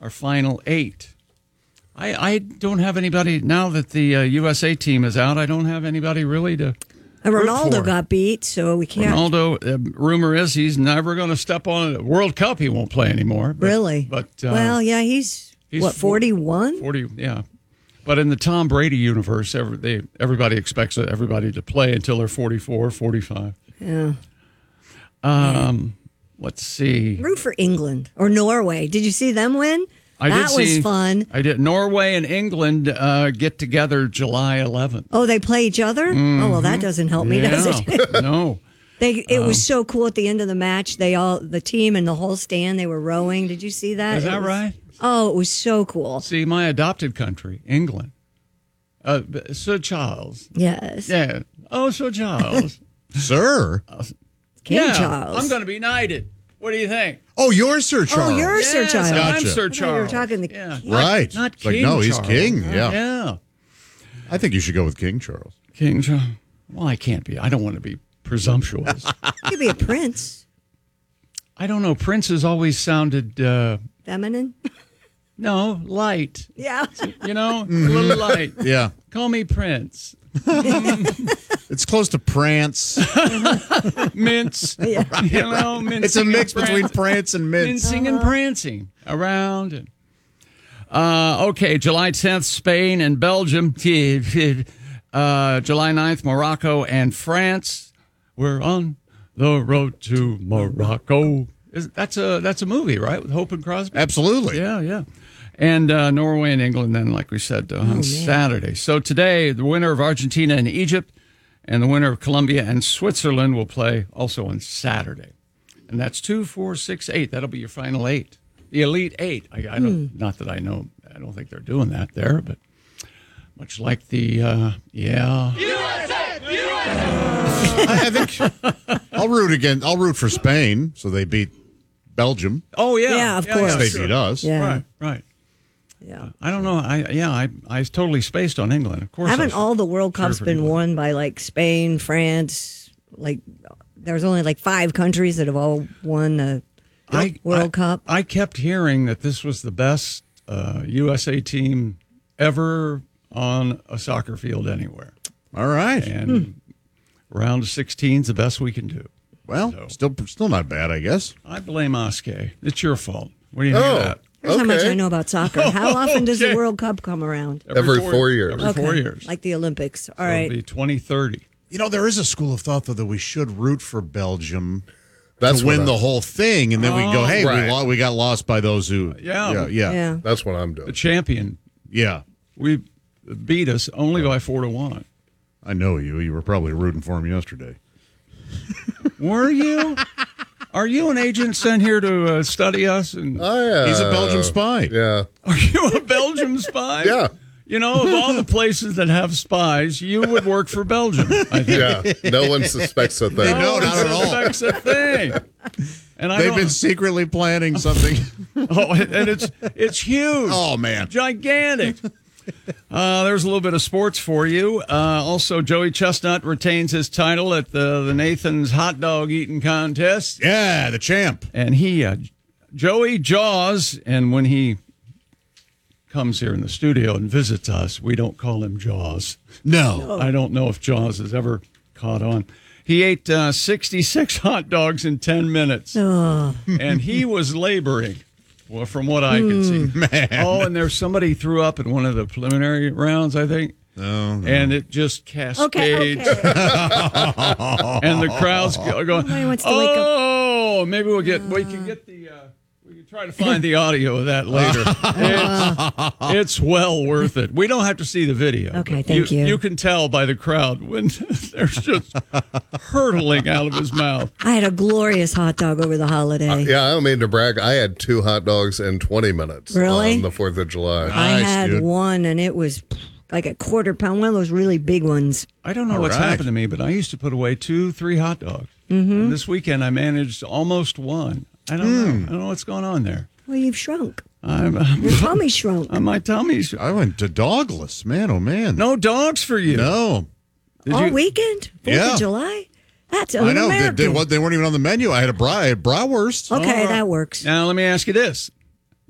our final 8. I don't have anybody, now that the USA team is out, I don't have anybody really to And root Ronaldo for. got beat, so we can't. Ronaldo, rumor is he's never going to step on a World Cup. He won't play anymore. Really? But well, yeah, he's what, 41? 40, yeah. But in the Tom Brady universe, everybody expects everybody to play until they're 44, 45. Yeah. Let's see. Root for England or Norway. Did you see them win? That was fun. I did. Norway and England get together July 11th. Oh, they play each other? Oh, well, that doesn't help me, does it? No. It was so cool at the end of the match. The team and the whole stand, they were rowing. Did you see that? Is that right? Oh, it was so cool. See, my adopted country, England. Sir Charles. Yes. Yeah. Oh, Sir Charles. Sir? King Charles. I'm going to be knighted. What do you think? Oh, you're Sir Charles. Oh, you're Sir Charles. I'm Gotcha. Sir I thought Charles. you were talking the Right. Not It's like, King no, he's Charles. king. Yeah. Yeah. I think you should go with King Charles. King Charles. Well, I can't be. I don't want to be presumptuous. You could be a prince. I don't know. Prince has always sounded, Feminine? no, light. Yeah. You know, a little light. Yeah. Call me Prince. It's close to prance. Mince. Yeah. You know, mincing It's a mix and between prancing. prance and mince. Mincing and prancing around. And, okay, July 10th, Spain and Belgium. July 9th, Morocco and France. We're on the road to Morocco. That's a movie, right? With Hope and Crosby? Absolutely. Yeah. And Norway and England, then, like we said, on Saturday. So today, the winner of Argentina and Egypt and the winner of Colombia and Switzerland will play also on Saturday. And that's 2, 4, 6, 8. That'll be your final 8. The Elite 8. I don't, not that I know. I don't think they're doing that there, but much like the, I think I'll root again. I'll root for Spain, so they beat Belgium. Oh, yeah. Yeah, of course. They sure. beat us. Yeah. Right. Yeah. I don't know. I totally spaced on England. Of course. Haven't all the World Cups for been England. won by like Spain, France? Like there's only like 5 countries that have all won the World Cup. I kept hearing that this was the best USA team ever on a soccer field anywhere. All right. And round of 16 is the best we can do. Well, still not bad, I guess. I blame Oskay. It's your fault. What do you think of that? Here's how much Okay. I know about soccer. How often does the Okay. World Cup come around? Every 4 years. Every 4 years. Like the Olympics. All So right. it'll be 2030. You know, there is a school of thought, though, that we should root for Belgium That's to win what the I'm- whole thing, and then we go, hey, Right. we got lost by those who... Yeah. Yeah. That's what I'm The doing. champion. Yeah. We beat us only by 4-1. I know you. You were probably rooting for him yesterday. Were you? Are you an agent sent here to study us? And He's a Belgium spy. Yeah. are you a Belgium spy? Yeah. You know, of all the places that have spies, you would work for Belgium, I think. Yeah. No one suspects a thing. They know. not at all. Suspects a thing. And I They've don't- been secretly planning something. Oh, and it's huge. Oh, man. Gigantic. There's a little bit of sports for you. Also, Joey Chestnut retains his title at the Nathan's hot dog eating contest. Yeah, the champ. And he, Joey Jaws, and when he comes here in the studio and visits us, we don't call him Jaws. No. I don't know if Jaws has ever caught on. He ate 66 hot dogs in 10 minutes. And he was laboring, well, from what I could see. Man. Oh, and there's somebody threw up in one of the preliminary rounds, I think. Oh, And it just cascades. Okay. And the crowd's going, Nobody wants to wake up. oh, maybe we can get the... we can try to find the audio of that later. It's well worth it. We don't have to see the video. Okay, but thank you. You can tell by the crowd when there's just hurtling out of his mouth. I had a glorious hot dog over the holiday. Yeah, I don't mean to brag. I had 2 hot dogs in 20 minutes Really? on the 4th of July. I Nice, had dude. one, and it was like a quarter pound, one of those really big ones. I don't know All what's right. happened to me, but I used to put away 2-3 hot dogs. And this weekend I managed almost 1. I don't know. I don't know what's going on there. Well, you've shrunk. I'm, Your tummy shrunk. my tummy's... I went to dogless. Man, oh, man. No dogs for you. No. Did All you- weekend? 4th Yeah. of July? That's I know. un-American. They weren't even on the menu. I had bratwurst. Okay, that works. Now, let me ask you this.